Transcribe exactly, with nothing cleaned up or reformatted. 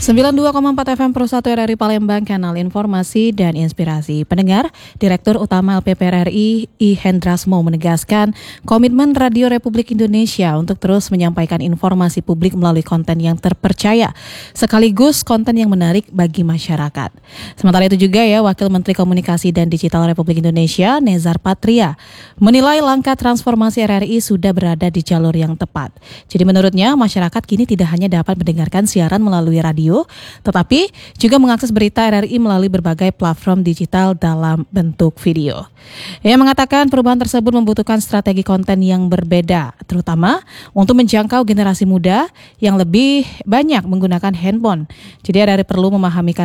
sembilan puluh dua koma empat F M Pro satu R R I Palembang, kanal informasi dan inspirasi. Pendengar, Direktur Utama L P P R R I, I Hendrasmo menegaskan komitmen Radio Republik Indonesia untuk terus menyampaikan informasi publik melalui konten yang terpercaya, sekaligus konten yang menarik bagi masyarakat. Sementara itu juga ya, Wakil Menteri Komunikasi dan Digital Republik Indonesia, Nezar Patria, menilai langkah transformasi R R I sudah berada di jalur yang tepat. Jadi menurutnya, masyarakat kini tidak hanya dapat mendengarkan siaran melalui radio, tetapi juga mengakses berita R R I melalui berbagai platform digital dalam bentuk video. Ia mengatakan perubahan tersebut membutuhkan strategi konten yang berbeda, terutama untuk menjangkau generasi muda yang lebih banyak menggunakan handphone. Jadi R R I perlu memahami